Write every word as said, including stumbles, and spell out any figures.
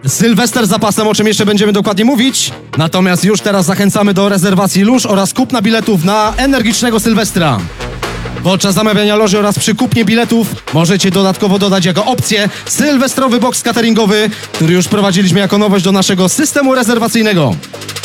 Sylwester za pasem, o czym jeszcze będziemy dokładnie mówić. Natomiast już teraz zachęcamy do rezerwacji lóż oraz kupna biletów na energicznego Sylwestra. Podczas zamawiania loży oraz przy kupnie biletów możecie dodatkowo dodać jako opcję sylwestrowy boks cateringowy, który już wprowadziliśmy jako nowość do naszego systemu rezerwacyjnego.